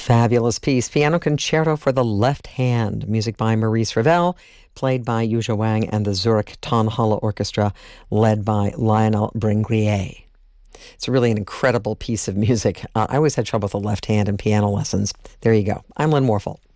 Fabulous piece. Piano Concerto for the Left Hand. Music by Maurice Ravel, played by Yuzha Wang and the Zurich Tonhalle Orchestra, led by Lionel Bringrier. It's really an incredible piece of music. I always had trouble with the left hand in piano lessons. There you go. I'm Lynn Morphel.